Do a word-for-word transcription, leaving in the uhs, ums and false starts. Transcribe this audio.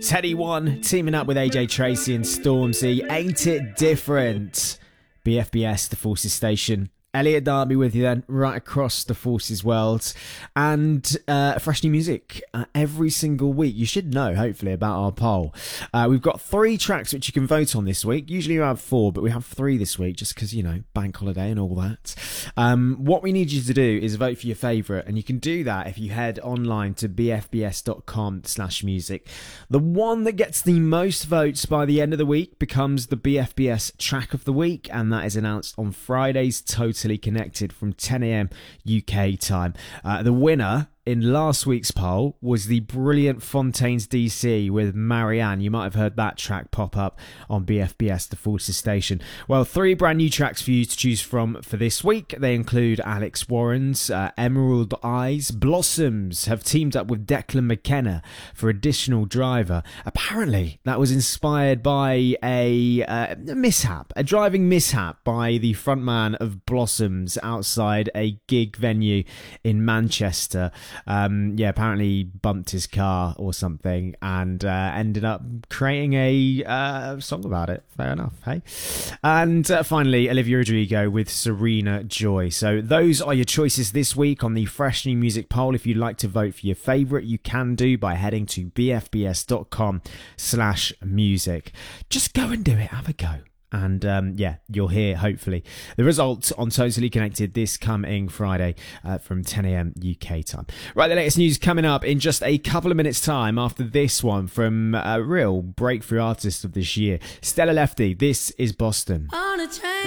Teddy One teaming up with A J Tracy and Stormzy. Ain't it different? B F B S, the Forces Station. Elliot Darby with you then, right across the Forces world. And uh, fresh new music uh, every single week. You should know, hopefully, about our poll. Uh, we've got three tracks which you can vote on this week. Usually you have four, but we have three this week just because, you know, bank holiday and all that. Um, what we need you to do is vote for your favourite, and you can do that if you head online to bfbs.com slash music. The one that gets the most votes by the end of the week becomes the B F B S track of the week, and that is announced on Friday's Total Connected from ten a.m. U K time. Uh, the winner in last week's poll was the brilliant Fontaines D C with Marianne. You might have heard that track pop up on B F B S, the Forces Station. Well, three brand new tracks for you to choose from for this week. They include Alex Warren's uh, Emerald Eyes. Blossoms have teamed up with Declan McKenna for Additional Driver. Apparently, that was inspired by a, uh, a mishap, a driving mishap by the frontman of Blossoms outside a gig venue in Manchester. Um, yeah, apparently bumped his car or something and uh, ended up creating a uh, song about it. Fair enough, hey? And uh, finally, Olivia Rodrigo with Serena Joy. So those are your choices this week on the Fresh New Music poll. If you'd like to vote for your favourite, you can do by heading to bfbs.com slash music. Just go and do it. Have a go. And um, yeah, you'll hear, hopefully, the results on Totally Connected this coming Friday uh, from ten a.m. U K time. Right, the latest news coming up in just a couple of minutes' time after this one from a real breakthrough artist of this year, Stella Lefty. This is Boston. On a train.